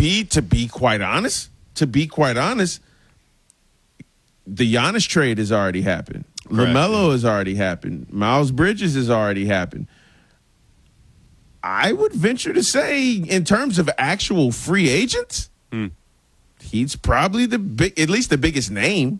be quite honest, the Giannis trade has already happened. Correct. LaMelo has already happened. Miles Bridges has already happened. I would venture to say, in terms of actual free agents, he's probably at least the biggest name.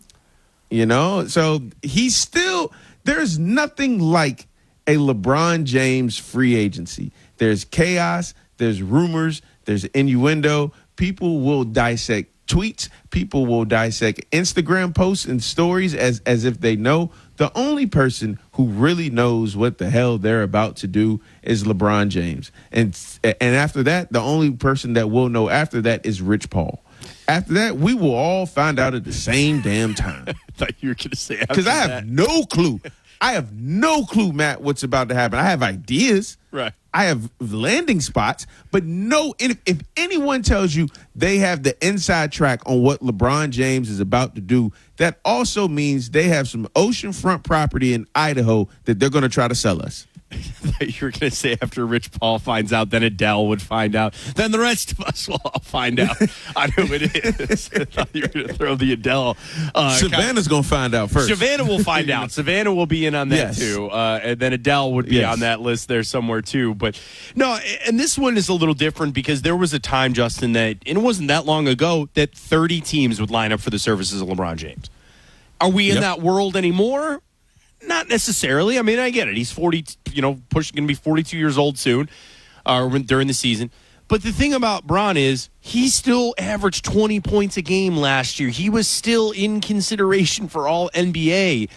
So he's still. There's nothing like a LeBron James free agency. There's chaos. There's rumors. There's innuendo. People will dissect tweets. People will dissect Instagram posts and stories as if they know. The only person who really knows what the hell they're about to do is LeBron James. And after that, the only person that will know after that is Rich Paul. After that, we will all find out at the same damn time. I thought you were going to say because I have no clue. I have no clue, Matt, what's about to happen. I have ideas. Right. I have landing spots, but if anyone tells you they have the inside track on what LeBron James is about to do, that also means they have some oceanfront property in Idaho that they're going to try to sell us. You were going to say after Rich Paul finds out, then Adele would find out. Then the rest of us will all find out on who it is. I thought you were going to throw the Adele. Savannah's going to find out first. Savannah will find out. Savannah will be in on that too. And then Adele would be on that list there somewhere too. But no, and this one is a little different because there was a time, Justin, that and it wasn't that long ago that 30 teams would line up for the services of LeBron James. Are we in that world anymore? Not necessarily. I mean, I get it. He's 40, going to be 42 years old soon during the season. But the thing about Bron is he still averaged 20 points a game last year. He was still in consideration for all NBA.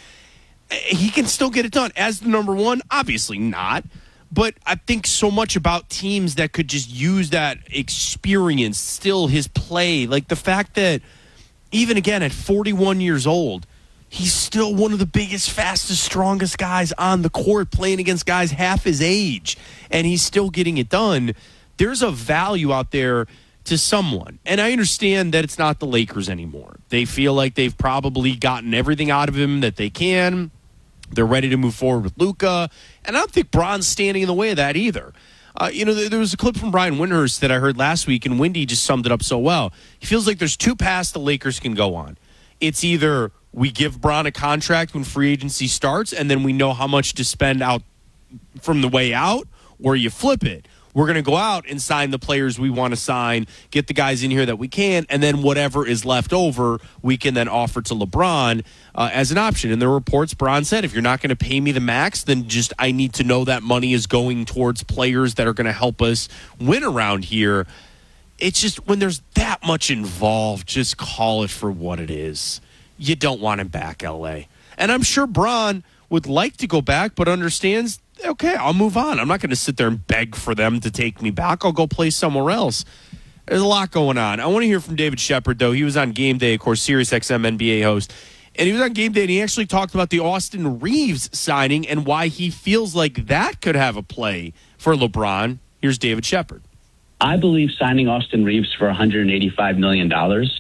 He can still get it done. As the number one, obviously not. But I think so much about teams that could just use that experience, still his play. Like the fact that even again at 41 years old, he's still one of the biggest, fastest, strongest guys on the court playing against guys half his age, and he's still getting it done. There's a value out there to someone. And I understand that it's not the Lakers anymore. They feel like they've probably gotten everything out of him that they can. They're ready to move forward with Luka. And I don't think Bron's standing in the way of that either. There was a clip from Brian Windhorst that I heard last week, and Windy just summed it up so well. He feels like there's two paths the Lakers can go on. It's either we give Bron a contract when free agency starts, and then we know how much to spend out from the way out, or you flip it. We're going to go out and sign the players we want to sign, get the guys in here that we can, and then whatever is left over, we can then offer to LeBron as an option. And the reports, Bron said, if you're not going to pay me the max, then just I need to know that money is going towards players that are going to help us win around here. It's just when there's that much involved, just call it for what it is. You don't want him back, L.A. And I'm sure Bron would like to go back, but understands, okay, I'll move on. I'm not going to sit there and beg for them to take me back. I'll go play somewhere else. There's a lot going on. I want to hear from David Shepard, though. He was on Game Day, of course, SiriusXM NBA host. And he was on Game Day, and he actually talked about the Austin Reeves signing and why he feels like that could have a play for LeBron. Here's David Shepard. I believe signing Austin Reeves for $185 million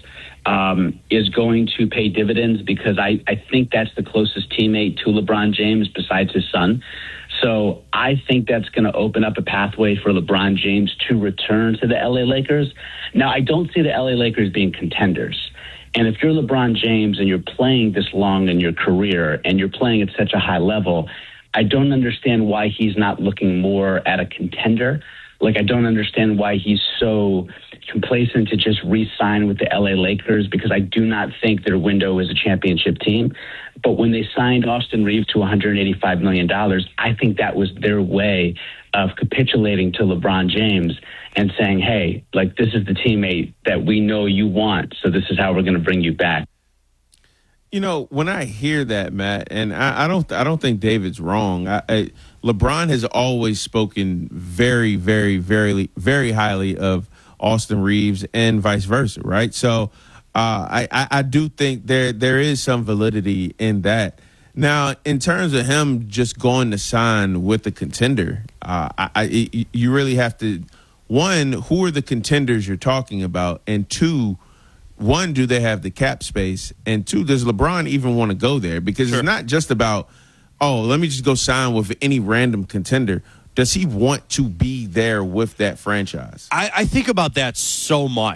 is going to pay dividends because I think that's the closest teammate to LeBron James besides his son. So I think that's going to open up a pathway for LeBron James to return to the LA Lakers. Now, I don't see the LA Lakers being contenders. And if you're LeBron James and you're playing this long in your career and you're playing at such a high level, I don't understand why he's not looking more at a contender. Like, I don't understand why he's so complacent to just re-sign with the LA Lakers because I do not think their window is a championship team. But when they signed Austin Reeves to $185 million, I think that was their way of capitulating to LeBron James and saying, hey, like, this is the teammate that we know you want, so this is how we're going to bring you back. You know, when I hear that, Matt, and I don't think David's wrong. LeBron has always spoken very, very, very, very highly of Austin Reeves and vice versa, right? So I do think there is some validity in that. Now, in terms of him just going to sign with the contender, you really have to, one, who are the contenders you're talking about, and two, one, do they have the cap space? And two, does LeBron even want to go there? Because It's not just about, oh, let me just go sign with any random contender. Does he want to be there with that franchise? I think about that so much.